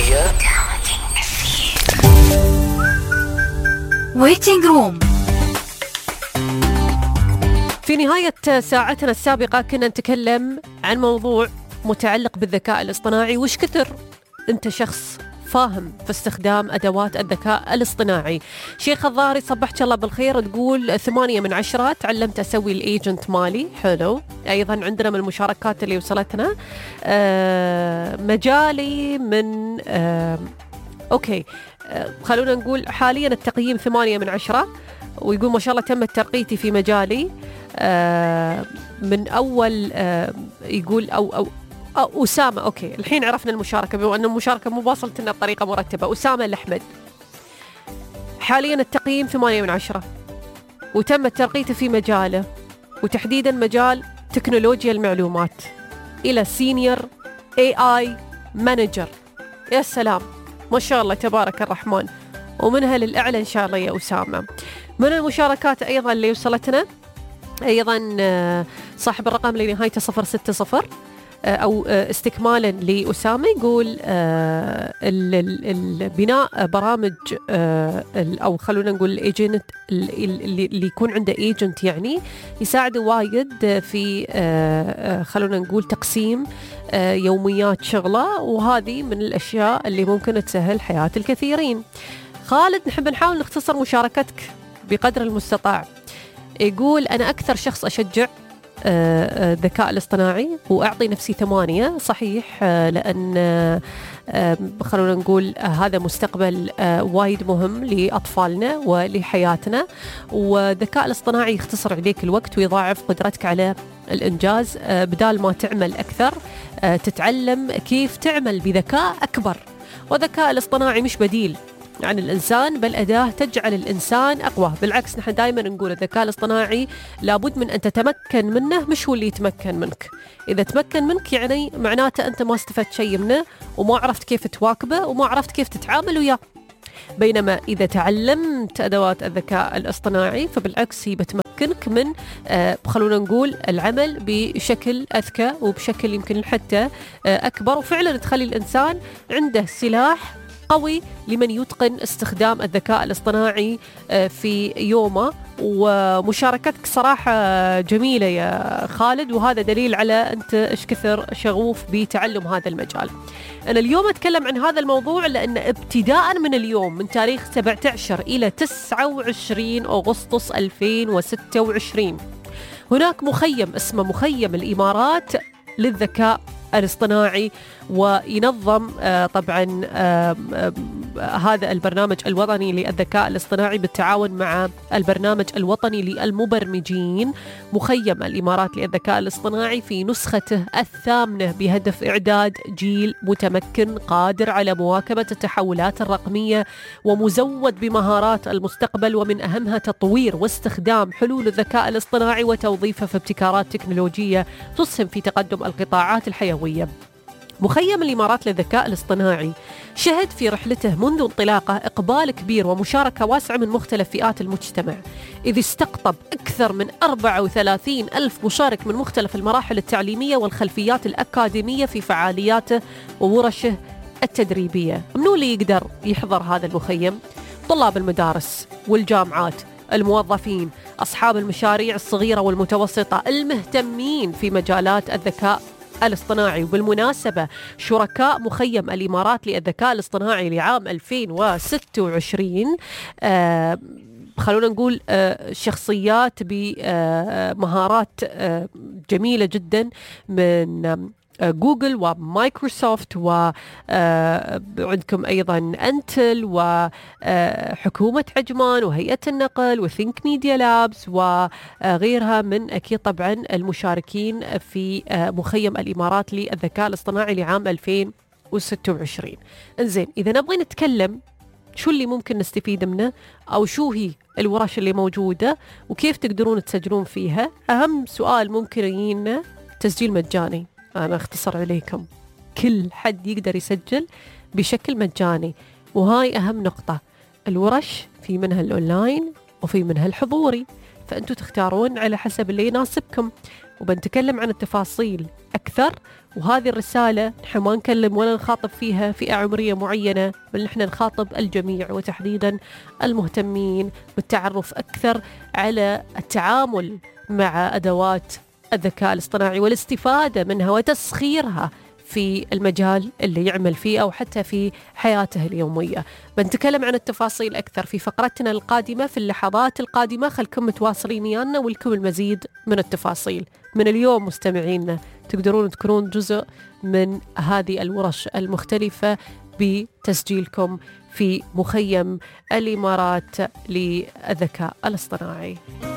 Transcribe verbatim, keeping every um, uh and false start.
ويتنج روم. في نهاية ساعتنا السابقة كنا نتكلم عن موضوع متعلق بالذكاء الاصطناعي، وش كثر أنت شخص فاهم في استخدام أدوات الذكاء الاصطناعي. شيخ الظاهري صبحت الله بالخير، تقول ثمانية من عشرة تعلمت أسوي الإيجنت مالي. حلو. أيضا عندنا من المشاركات اللي وصلتنا آه مجالي من آه أوكي آه خلونا نقول حاليا التقييم ثمانية من عشرة، ويقول ما شاء الله تمت ترقيتي في مجالي آه من أول آه يقول أو أو أسامة. أوكي الحين عرفنا المشاركة، بما أن المشاركة مو واصلت لنا بطريقة مرتبة. أسامة الأحمد حاليا التقييم ثمانية من عشرة، وتم ترقيته في مجاله، وتحديدا مجال تكنولوجيا المعلومات إلى سينيور إيه آي مانجر. يا سلام ما شاء الله تبارك الرحمن، ومنها للأعلى إن شاء الله يا أسامة. من المشاركات أيضا اللي وصلتنا أيضا صاحب الرقم اللي نهايته صفر ستة صفر أو استكمالا لأسامة، يقول البناء برامج أو خلونا نقول الإيجنت اللي يكون عنده إيجنت يعني يساعده وايد في خلونا نقول تقسيم يوميات شغله، وهذه من الأشياء اللي ممكن تسهل حياة الكثيرين. خالد نحب نحاول نختصر مشاركتك بقدر المستطاع. يقول أنا أكثر شخص أشجع الذكاء الاصطناعي وأعطي نفسي ثمانية. صحيح لأن خلونا نقول هذا مستقبل وايد مهم لأطفالنا ولحياتنا، والذكاء الاصطناعي يختصر عليك الوقت ويضاعف قدرتك على الإنجاز. بدال ما تعمل أكثر تتعلم كيف تعمل بذكاء أكبر. والذكاء الاصطناعي مش بديل عن الإنسان، بل أداة تجعل الإنسان أقوى. بالعكس نحن دائما نقول الذكاء الاصطناعي لابد من أن تتمكن منه، مش هو اللي يتمكن منك. إذا تمكن منك يعني معناته أنت ما استفدت شيء منه، وما عرفت كيف تواكبه، وما عرفت كيف تتعامل وياه. بينما إذا تعلمت أدوات الذكاء الاصطناعي فبالعكس هي بتمكنك من آه خلونا نقول العمل بشكل أذكى وبشكل يمكن حتى آه أكبر، وفعلا تخلي الإنسان عنده سلاح قوي لمن يتقن استخدام الذكاء الاصطناعي في يومه. ومشاركتك صراحة جميلة يا خالد، وهذا دليل على أنت إيش كثر شغوف بتعلم هذا المجال. أنا اليوم أتكلم عن هذا الموضوع لأن ابتداء من اليوم من تاريخ سبعة عشر إلى تسعة وعشرين أغسطس ألفين وستة وعشرين هناك مخيم اسمه مخيم الإمارات للذكاء الاصطناعي، وينظم آه طبعا آه آه هذا البرنامج الوطني للذكاء الاصطناعي بالتعاون مع البرنامج الوطني للمبرمجين مخيم الإمارات للذكاء الاصطناعي في نسخته الثامنة، بهدف إعداد جيل متمكن قادر على مواكبة التحولات الرقمية ومزود بمهارات المستقبل، ومن أهمها تطوير واستخدام حلول الذكاء الاصطناعي وتوظيفه في ابتكارات تكنولوجية تسهم في تقدم القطاعات الحيوية. مخيم الإمارات للذكاء الاصطناعي شهد في رحلته منذ انطلاقه إقبال كبير ومشاركة واسعة من مختلف فئات المجتمع، إذ استقطب أكثر من أربعة وثلاثين ألف مشارك من مختلف المراحل التعليمية والخلفيات الأكاديمية في فعالياته وورشه التدريبية. منو اللي يقدر يحضر هذا المخيم؟ طلاب المدارس والجامعات، الموظفين، أصحاب المشاريع الصغيرة والمتوسطة، المهتمين في مجالات الذكاء الاصطناعي. وبالمناسبة شركاء مخيم الإمارات للذكاء الاصطناعي لعام ألفين وستة وعشرين آه خلونا نقول آه شخصيات بمهارات آه جميلة جدا من جوجل ومايكروسوفت، وعندكم أيضا أنتل وحكومة عجمان وهيئة النقل وثينك ميديا لابس وغيرها من أكيد طبعا المشاركين في مخيم الإمارات للذكاء الاصطناعي لعام ألفين وستة وعشرين. انزين إذا نبغي نتكلم شو اللي ممكن نستفيد منه، أو شو هي الورش اللي موجودة وكيف تقدرون تسجلون فيها، أهم سؤال ممكن يجينا تسجيل مجاني. أنا أختصر عليكم، كل حد يقدر يسجل بشكل مجاني، وهاي أهم نقطة. الورش في منها الأونلاين وفي منها الحضوري، فأنتوا تختارون على حسب اللي يناسبكم، وبنتكلم عن التفاصيل أكثر. وهذه الرسالة نحن ما نكلم ولا نخاطب فيها فئة عمرية معينة، بل نحن نخاطب الجميع، وتحديدا المهتمين بالتعرف أكثر على التعامل مع أدوات الذكاء الاصطناعي والاستفادة منها وتسخيرها في المجال اللي يعمل فيه أو حتى في حياته اليومية. بنتكلم عن التفاصيل أكثر في فقرتنا القادمة في اللحظات القادمة. خلكم متواصلين ويانا ولكم المزيد من التفاصيل. من اليوم مستمعينا تقدرون تكونون جزء من هذه الورش المختلفة بتسجيلكم في مخيم الإمارات للذكاء الاصطناعي.